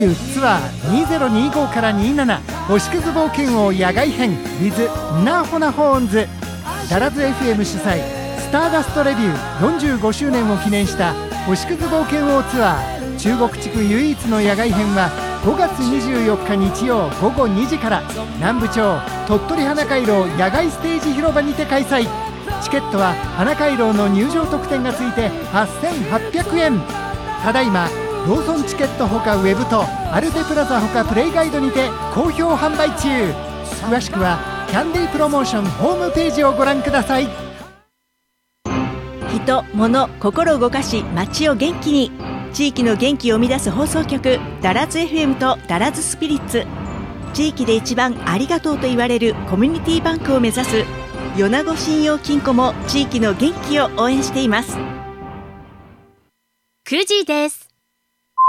ツアー2025から27星屑冒険王野外編 with ナーホナホーンズ。ダラズ FM 主催スターダストレビュー45周年を記念した星屑冒険王ツアー中国地区唯一の野外編は5月24日日曜午後2時から南部町鳥取花回廊野外ステージ広場にて開催。チケットは花回廊の入場特典がついて8800円。ただいまローソンチケットほかウェブとアルテプラザほかプレイガイドにて好評販売中。詳しくはキャンディープロモーションホームページをご覧ください。 人、物、心動かし街を元気に、地域の元気を生み出す放送局ダラズ FM とダラズスピリッツ。地域で一番ありがとうと言われるコミュニティバンクを目指す米子信用金庫も地域の元気を応援しています。 9時です。